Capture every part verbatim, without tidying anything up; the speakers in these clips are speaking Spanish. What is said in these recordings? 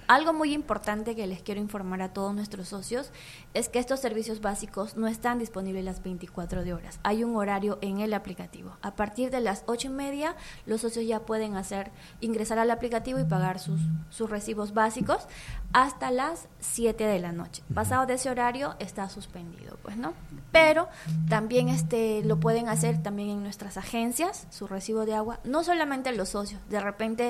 Algo muy importante que les quiero informar a todos nuestros socios es que estos servicios básicos no están disponibles las veinticuatro horas. Hay un horario en el aplicativo. A partir de las ocho y media, los socios ya pueden hacer ingresar al aplicativo y pagar sus, sus recibos básicos hasta las siete de la noche. Pasado de ese horario está suspendido, pues, ¿no? Pero también este lo pueden hacer también en nuestras agencias, su recibo de agua, no solamente los socios. De repente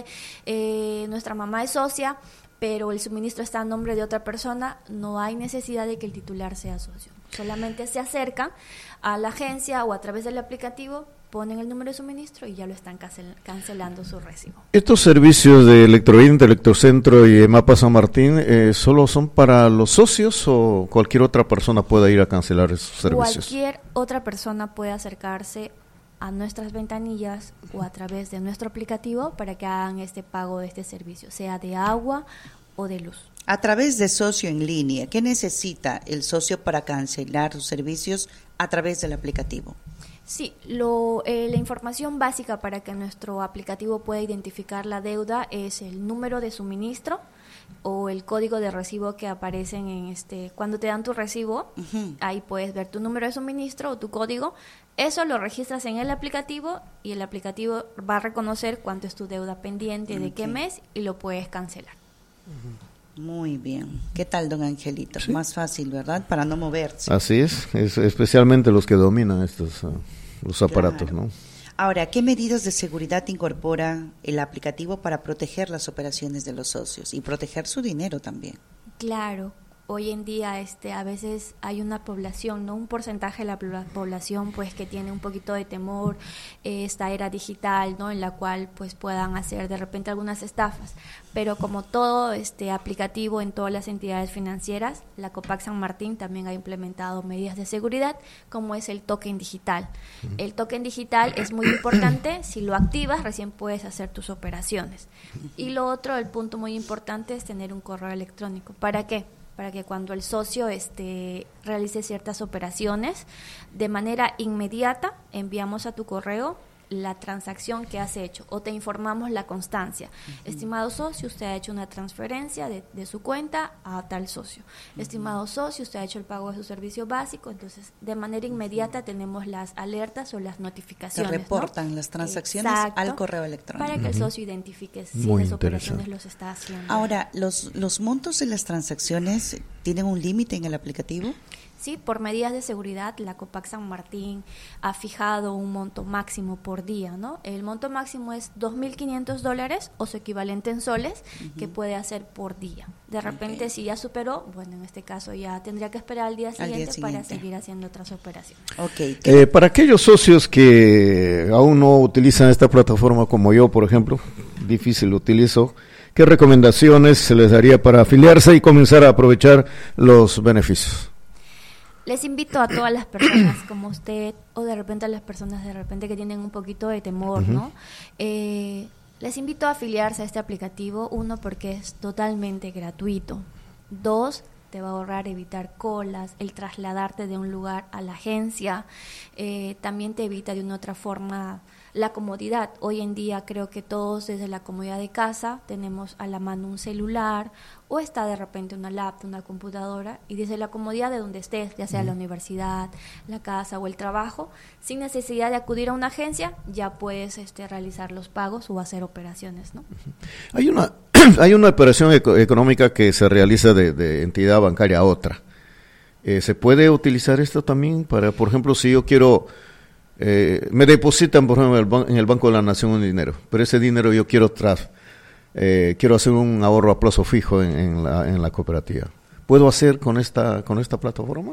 eh, nuestra mamá es socia, pero el suministro está a nombre de otra persona, no hay necesidad de que el titular sea socio. Solamente se acercan a la agencia o a través del aplicativo, ponen el número de suministro y ya lo están cancel- cancelando su recibo. ¿Estos servicios de Electrovidente, Electrocentro y EMAPA San Martín eh, solo son para los socios o cualquier otra persona pueda ir a cancelar esos servicios? Cualquier otra persona puede acercarse a nuestras ventanillas o a través de nuestro aplicativo para que hagan este pago de este servicio, sea de agua o de luz. A través de socio en línea, ¿qué necesita el socio para cancelar sus servicios a través del aplicativo? Sí, lo, eh, la información básica para que nuestro aplicativo pueda identificar la deuda es el número de suministro o el código de recibo que aparecen en este, cuando te dan tu recibo, uh-huh. Ahí puedes ver tu número de suministro o tu código. Eso lo registras en el aplicativo y el aplicativo va a reconocer cuánto es tu deuda pendiente, okay. De qué mes, y lo puedes cancelar. Uh-huh. Muy bien. ¿Qué tal, don Angelito? Sí. Más fácil, ¿verdad? Para no moverse. Así es, es especialmente los que dominan estos uh, los aparatos, claro. ¿No? Ahora, ¿qué medidas de seguridad incorpora el aplicativo para proteger las operaciones de los socios y proteger su dinero también? Claro. Hoy en día este a veces hay una población, no un porcentaje de la población pues que tiene un poquito de temor eh, esta era digital, ¿no? En la cual pues puedan hacer de repente algunas estafas, pero como todo este aplicativo en todas las entidades financieras, la Copac San Martín también ha implementado medidas de seguridad como es el token digital. El token digital es muy importante, si lo activas recién puedes hacer tus operaciones. Y lo otro, el punto muy importante es tener un correo electrónico. ¿Para qué? Para que cuando el socio este, realice ciertas operaciones, de manera inmediata enviamos a tu correo la transacción que has hecho o te informamos la constancia. Uh-huh. Estimado socio, usted ha hecho una transferencia de, de su cuenta a tal socio. Uh-huh. Estimado socio, usted ha hecho el pago de su servicio básico. Entonces, de manera inmediata tenemos las alertas o las notificaciones. Se reportan, ¿no? Las transacciones. Exacto, al correo electrónico. Para que el socio identifique si las operaciones los está haciendo. Ahora, ¿los, los montos de las transacciones tienen un límite en el aplicativo? Sí, por medidas de seguridad, la Copac San Martín ha fijado un monto máximo por día, ¿no? El monto máximo es dos mil quinientos dólares o su equivalente en soles, uh-huh. Que puede hacer por día. De repente, okay. Si ya superó, bueno, en este caso ya tendría que esperar al día siguiente, al día siguiente. Para seguir haciendo otras operaciones. Okay. Eh, para aquellos socios que aún no utilizan esta plataforma como yo, por ejemplo, difícil lo utilizo, ¿qué recomendaciones se les daría para afiliarse y comenzar a aprovechar los beneficios? Les invito a todas las personas como usted o de repente a las personas de repente que tienen un poquito de temor, uh-huh. ¿no? Eh, les invito a afiliarse a este aplicativo, uno, porque es totalmente gratuito. Dos, te va a ahorrar evitar colas, el trasladarte de un lugar a la agencia. Eh, también te evita de una otra forma la comodidad. Hoy en día creo que todos desde la comodidad de casa tenemos a la mano un celular o está de repente una laptop, una computadora, y desde la comodidad de donde estés, ya sea la universidad, la casa o el trabajo, sin necesidad de acudir a una agencia, ya puedes este, realizar los pagos o hacer operaciones, ¿no? Hay una hay una operación eco- económica que se realiza de, de entidad bancaria a otra. Eh, ¿Se puede utilizar esto también para, por ejemplo, si yo quiero Eh, me depositan, por ejemplo, en el, ban- en el Banco de la Nación un dinero, pero ese dinero yo quiero tras, eh, quiero hacer un ahorro a plazo fijo en, en, la, en la cooperativa? ¿Puedo hacer con esta con esta plataforma?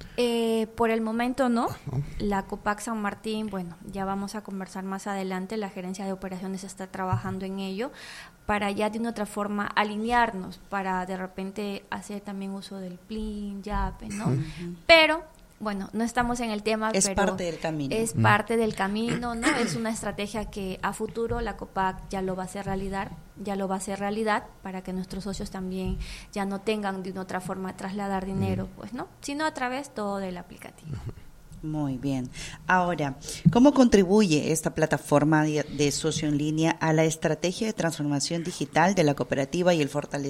Eh, por el momento no. Uh-huh. La Copac San Martín, bueno, ya vamos a conversar más adelante, la gerencia de operaciones está trabajando en ello para ya de una otra forma alinearnos, para de repente hacer también uso del P L I N, YAPE, ¿no? Uh-huh. Pero bueno, no estamos en el tema, es pero parte del camino. Es mm. parte del camino, ¿no? Es una estrategia que a futuro la Copac ya lo va a hacer realidad, ya lo va a hacer realidad para que nuestros socios también ya no tengan de una otra forma trasladar dinero, mm. pues, ¿no? Sino a través todo del aplicativo. Muy bien. Ahora, ¿cómo contribuye esta plataforma de, de socio en línea a la estrategia de transformación digital de la cooperativa y el fortalecimiento